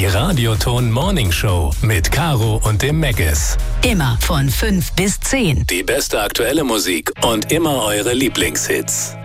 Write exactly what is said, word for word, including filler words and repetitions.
Die Radioton Morning Show mit Caro und dem Meggis. Immer von fünf bis zehn. Die beste aktuelle Musik und immer eure Lieblingshits.